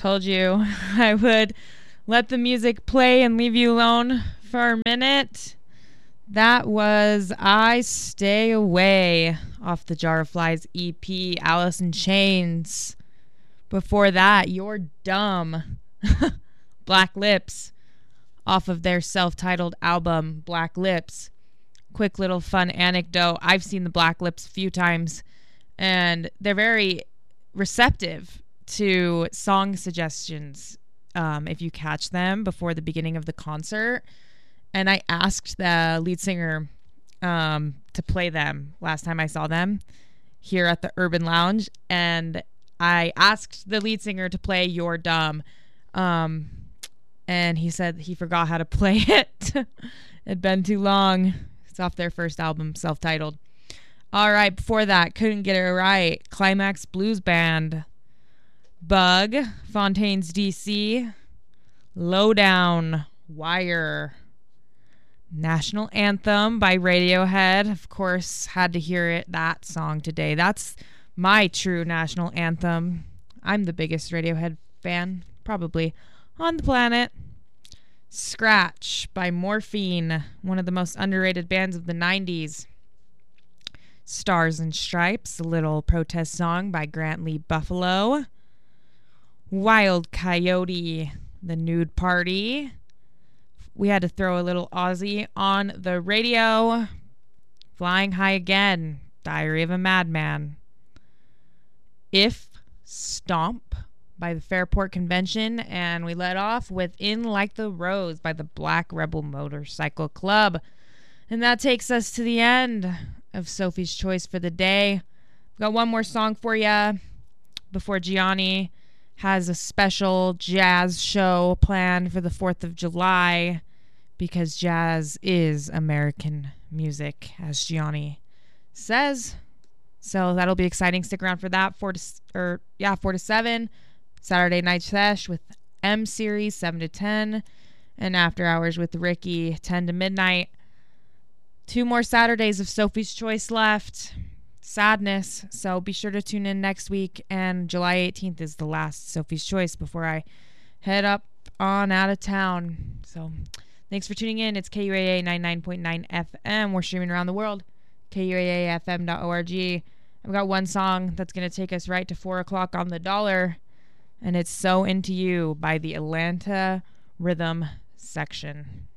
Told you I would let the music play and leave you alone for a minute. That was I Stay Away off the Jar of Flies EP, Alice in Chains. Before that, You're Dumb, Black Lips, off of their self-titled album, Black Lips. Quick little fun anecdote. I've seen the Black Lips a few times, and they're very receptive to song suggestions if you catch them before the beginning of the concert. And I asked the lead singer to play them last time I saw them here at the Urban Lounge, and I asked the lead singer to play You're Dumb, and he said he forgot how to play it. It'd been too long. It's off their first album, self-titled. All right, before that, Couldn't Get It Right, Climax Blues Band, Bug, Fontaines DC, Lowdown, Wire, National Anthem by Radiohead. Of course, had to hear that song today. That's my true national anthem. I'm the biggest Radiohead fan, probably, on the planet. Scratch by Morphine, one of the most underrated bands of the 90s. Stars and Stripes, a little protest song by Grant Lee Buffalo. Wild Coyote, The Nude Party. We had to throw a little Aussie on the radio. Flying High Again, Diary of a Madman. If Stomp by the Fairport Convention, and we let off with In Like the Rose by the Black Rebel Motorcycle Club. And that takes us to the end of Sophie's Choice for the day. We've got one more song for you before Gianni has a special jazz show planned for the 4th of July, because jazz is American music, as Gianni says. So that'll be exciting. Stick around for that. 4 to 7. Saturday night sesh with M Series 7 to 10, and After Hours with Ricky 10 to midnight. 2 more Saturdays of Sophie's Choice left. Sadness. So be sure to tune in next week. And July 18th is the last Sophie's Choice before I head up on out of town. So thanks for tuning in. It's KUAA 99.9 FM. We're streaming around the world. KUAAFM.org. I've got one song that's going to take us right to 4 o'clock on the dollar. And it's So Into You by the Atlanta Rhythm Section.